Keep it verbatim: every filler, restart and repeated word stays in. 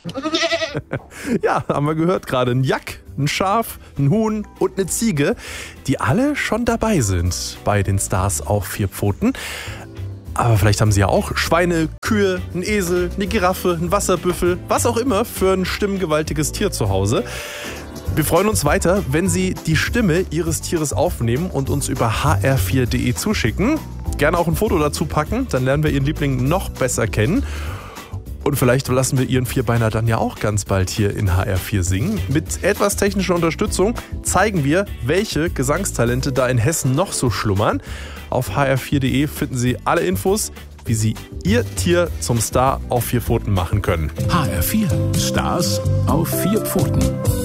Ja, haben wir gehört gerade. Ein Jack, ein Schaf, ein Huhn und eine Ziege, die alle schon dabei sind bei den Stars auf vier Pfoten. Aber vielleicht haben sie ja auch Schweine, Kühe, einen Esel, eine Giraffe, einen Wasserbüffel, was auch immer für ein stimmgewaltiges Tier zu Hause. Wir freuen uns weiter, wenn Sie die Stimme Ihres Tieres aufnehmen und uns über h r vier punkt d e zuschicken. Gerne auch ein Foto dazu packen, dann lernen wir Ihren Liebling noch besser kennen. Und vielleicht lassen wir Ihren Vierbeiner dann ja auch ganz bald hier in H R vier singen. Mit etwas technischer Unterstützung zeigen wir, welche Gesangstalente da in Hessen noch so schlummern. Auf h r vier punkt d e finden Sie alle Infos, wie Sie Ihr Tier zum Star auf vier Pfoten machen können. H R vier. Stars auf vier Pfoten.